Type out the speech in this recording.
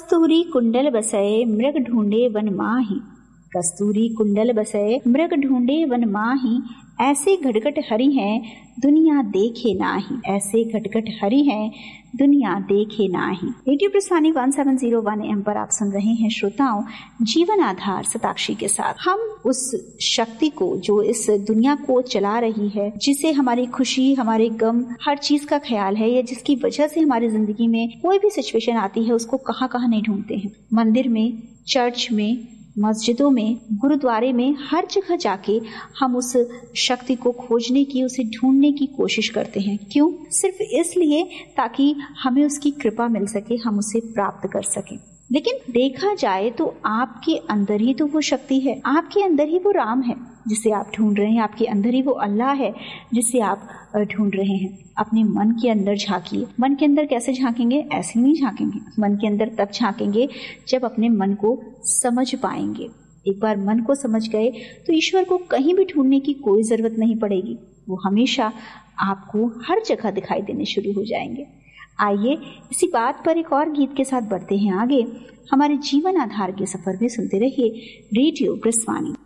कस्तूरी कुंडल बसये मृग ढूंढे वन माही, कस्तूरी कुंडल बसये मृग ढूंढे वन माही, ऐसे घटघट हरि हैं दुनिया देखे नाही, ऐसे घटघट हरि हैं दुनिया देखे नाही। रेडियो प्रस्थानी 1701 AM पर आप सुन रहे हैं श्रोताओं जीवन आधार शताक्षी के साथ। हम उस शक्ति को जो इस दुनिया को चला रही है, जिसे हमारी खुशी हमारे गम हर चीज का ख्याल है, या जिसकी वजह से हमारी जिंदगी में कोई भी सिचुएशन आती है, उसको कहाँ कहाँ नहीं ढूंढते हैं। मंदिर में, चर्च में, मस्जिदों में, गुरुद्वारे में, हर जगह जाके हम उस शक्ति को खोजने की, उसे ढूंढने की कोशिश करते हैं। क्यों? सिर्फ इसलिए ताकि हमें उसकी कृपा मिल सके, हम उसे प्राप्त कर सकें। लेकिन देखा जाए तो आपके अंदर ही तो वो शक्ति है, आपके अंदर ही वो राम है जिसे आप ढूंढ रहे हैं, आपके अंदर ही वो अल्लाह है जिसे आप ढूंढ रहे हैं। अपने मन के अंदर झांकिए। मन के अंदर कैसे झांकेंगे? ऐसे नहीं झांकेंगे। मन के अंदर तब झांकेंगे जब अपने मन को समझ पाएंगे। एक बार मन को समझ गए तो ईश्वर को कहीं भी ढूंढने की कोई जरूरत नहीं पड़ेगी, वो हमेशा आपको हर जगह दिखाई देने शुरू हो जाएंगे। आइए इसी बात पर एक और गीत के साथ बढ़ते हैं आगे। हमारे जीवन आधार के सफर में सुनते रहिए रेडियो प्रस्थानी।